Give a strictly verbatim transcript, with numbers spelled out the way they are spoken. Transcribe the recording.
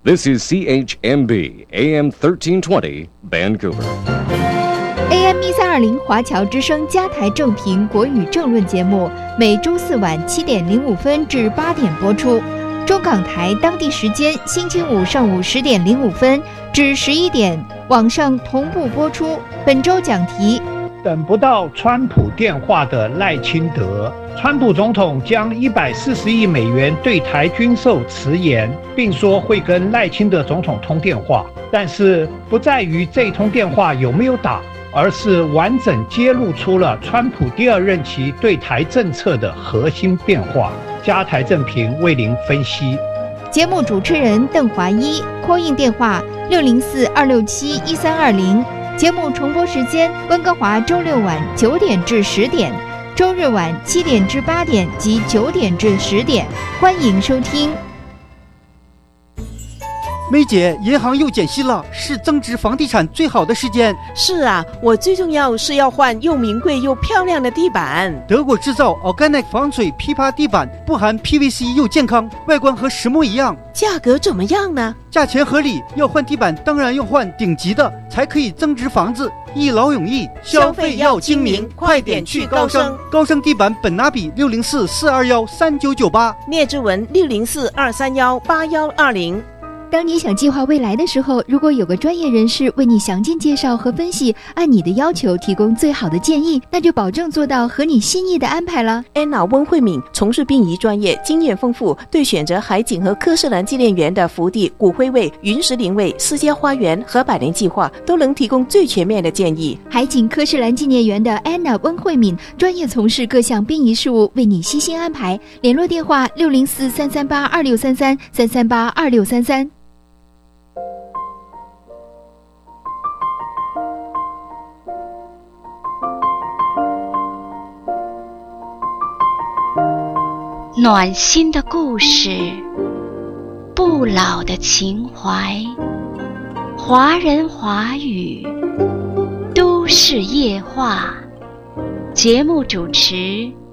This is C H M B A M thirteen twenty Vancouver。A M 一三二零华侨之声加台正评国语政论节目，每周四晚七点零五分至八点播出。中港台当地时间星期五上午十点零五分至十一点，网上同步播出。本周讲题： 等不到川普电话的赖清德。川普总统将一百四十亿美元对台军售迟延，并说会跟赖清德总统通电话，但是不在于这通电话有没有打，而是完整揭露出了川普第二任期对台政策的核心变化。加台正评为您分析。 节目主持人邓华一 ，call in 电话六零四二六七一三二零。节目重播时间：温哥华周六晚九点至十点，周日晚七点至八点及九点至十点。欢迎收听。 梅姐，银行又减息了，是增值房地产最好的时间。 是啊，我最重要是要换又名贵又漂亮的地板。 德国制造 Organic 防水批发地板，不含 P V C 又健康，外观和实木一样。 价格怎么样呢？ 价钱合理，要换地板当然要换顶级的，才可以增值房子。一劳永逸， 消费要精明，快点去高升。 高升地板本拿比六零四四二幺三九九八， 聂志文六零四二三幺八幺二零。 当你想计划未来的时候，如果有个专业人士为你详尽介绍和分析，按你的要求提供最好的建议，那就保证做到合你心意的安排了。 安娜温慧敏从事殡仪专业，经验丰富，对选择海景和科斯兰纪念园的福地、骨灰位、云石灵位、私家花园和百年计划都能提供最全面的建议。 海景科斯兰纪念园的安娜温慧敏专业从事各项殡仪事务，为你悉心安排。联络电话六零四三三八二六三三三三八二六三三。 暖心的故事，不老的情怀，华人华语，都市夜话。节目主持